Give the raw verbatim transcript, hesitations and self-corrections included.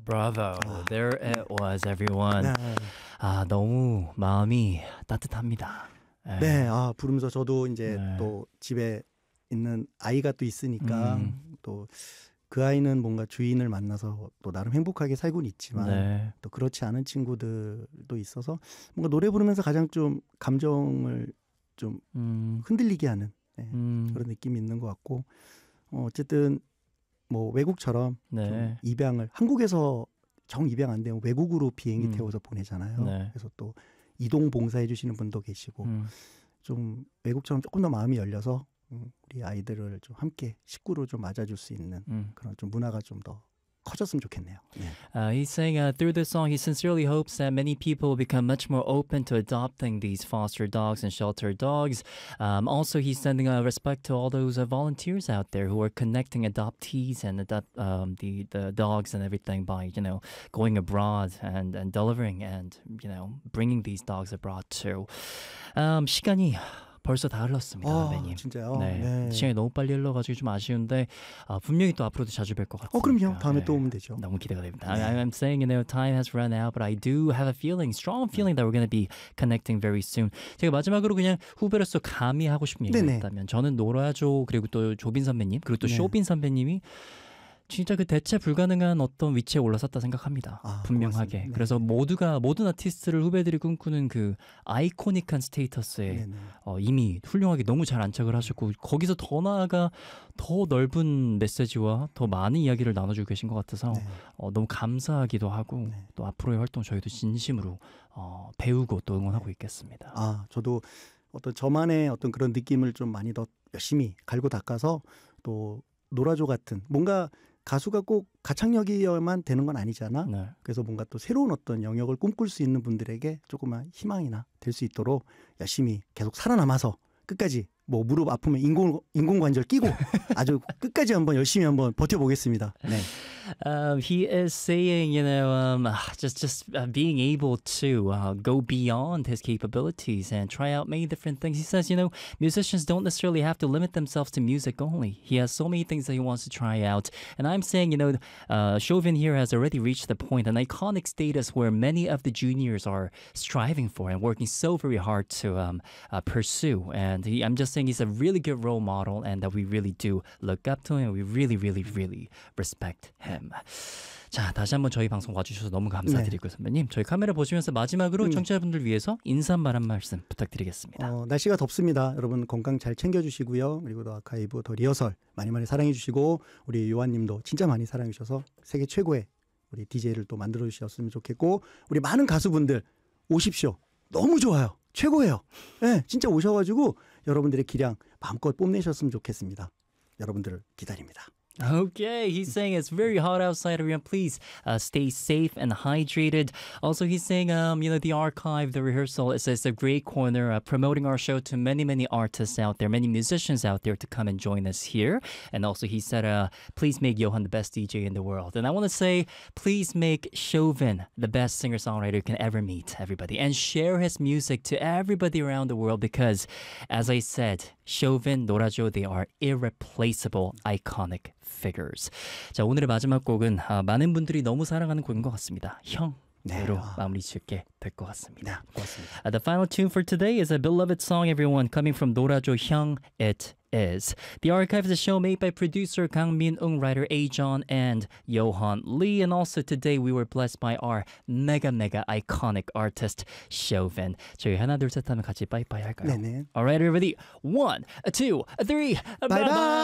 Bravo. There it was, everyone. 네. 아, 너무 마음이 따뜻합니다. 네. 네, 아, 부르면서 저도 이제 네. 또 집에 있는 아이가 또 있으니까 음. 또 그 아이는 뭔가 주인을 만나서 또 나름 행복하게 살고는 있지만 네. 또 그렇지 않은 친구들도 있어서 뭔가 노래 부르면서 가장 좀 감정을 좀 음. 흔들리게 하는 네, 음. 그런 느낌이 있는 것 같고 어, 어쨌든 뭐 외국처럼 네. 좀 입양을 한국에서 정 입양 안 되면 외국으로 비행기 음. 태워서 보내잖아요. 네. 그래서 또 이동 봉사해 주시는 분도 계시고 음. 좀 외국처럼 조금 더 마음이 열려서 음, 우리 아이들을 좀 함께 식구로 좀 맞아줄 수 있는 음. 그런 좀 문화가 좀 더 커졌으면 좋겠네요. 네. Uh, he's saying uh, through this song, he sincerely hopes that many people will become much more open to adopting these foster dogs and shelter dogs. Um, also, he's sending uh, respect to all those uh, volunteers out there who are connecting adoptees and adopt, um, the the dogs and everything by you know going abroad and and delivering and you know bringing these dogs abroad too. Um, 시간이 벌써 다 흘렀습니다, 아, 선배님. 진짜요? 네. 네. 시간이 너무 빨리 흘러가지고 좀 아쉬운데 아, 분명히 또 앞으로도 자주 뵐 것 같아요. 어, 그럼요. 다음에 또 오면 되죠. 너무 기대가 됩니다. 네. I, I'm saying, you know, time has run out, but I do have a feeling, strong feeling that we're going to be connecting very soon. 제가 마지막으로 그냥 후배로서 감히 하고 싶은 얘기가 네네. 있다면 저는 노라조 그리고 또 조빈 선배님 그리고 또 네. 쇼빈 선배님이 진짜 그 대체 불가능한 어떤 위치에 올라섰다 생각합니다. 아, 분명하게. 고맙습니다. 네. 그래서 모두가 모든 아티스트를 후배들이 꿈꾸는 그 아이코닉한 스테이터스에 네네. 어, 이미 훌륭하게 너무 잘 안착을 하셨고 거기서 더 나아가 더 넓은 메시지와 더 많은 이야기를 나눠주고 계신 것 같아서 네. 어, 너무 감사하기도 하고 네. 또 앞으로의 활동 저희도 진심으로 어, 배우고 또 응원하고 있겠습니다. 아, 저도 어떤 저만의 어떤 그런 느낌을 좀 많이 더 열심히 갈고 닦아서 또 노라조 같은 뭔가 가수가 꼭 가창력이어야만 되는 건 아니잖아. 네. 그래서 뭔가 또 새로운 어떤 영역을 꿈꿀 수 있는 분들에게 조그만 희망이나 될 수 있도록 열심히 계속 살아남아서 끝까지 뭐 무릎 아프면 인공 인공관절 끼고 아주 끝까지 한번 열심히 한번 버텨보겠습니다. 네. Um, he is saying, you know, um, just just uh, being able to uh, go beyond his capabilities and try out many different things. He says, you know, musicians don't necessarily have to limit themselves to music only. He has so many things that he wants to try out. And I'm saying, you know, uh, Chauvin here has already reached the point, an iconic status where many of the juniors are striving for and working so very hard to um, uh, pursue. And he, I'm just saying he's a really good role model and that we really do look up to him and we really, really, really respect him. 자, 다시 한번 저희 방송 와주셔서 너무 감사드리고 네. 선배님, 저희 카메라 보시면서 마지막으로 음. 청취자분들 위해서 인사말 한 말씀 부탁드리겠습니다. 어, 날씨가 덥습니다. 여러분 건강 잘 챙겨주시고요. 그리고 더 아카이브, 더 리허설 많이 많이 사랑해주시고 우리 요한님도 진짜 많이 사랑해주셔서 세계 최고의 우리 디제이를 또 만들어주셨으면 좋겠고 우리 많은 가수분들 오십시오. 너무 좋아요. 최고예요. 네, 진짜 오셔가지고 여러분들의 기량 마음껏 뽐내셨으면 좋겠습니다. 여러분들을 기다립니다. Okay, he's saying it's very hot outside. Everyone, please uh, stay safe and hydrated. Also, he's saying, um, you know, the archive, the rehearsal, is, is a great corner, uh, promoting our show to many, many artists out there, many musicians out there to come and join us here. And also, he said, uh, please make Johan the best D J in the world. And I want to say, please make Chauvin the best singer-songwriter you can ever meet, everybody. And share his music to everybody around the world because, as I said, Chauvin, 노라조, they are irreplaceable, iconic figures. 자, 오늘의 마지막 곡은 아, 많은 분들이 너무 사랑하는 곡인 것 같습니다. 형으로 네. 마무리 짓게 될 것 같습니다. 네, 고맙습니다. Uh, the final tune for today is a beloved song, everyone, coming from 노라조 형, It Is. The Archive is a show made by producer Kang Min-ung, writer A-John, and Johan Lee. And also today we were blessed by our mega, mega iconic artist, Chauvin. 저희 하나, 둘, 셋 하면 같이 빠이빠이 할까요? 네네. All right, everybody. One, two, three. Bye-bye.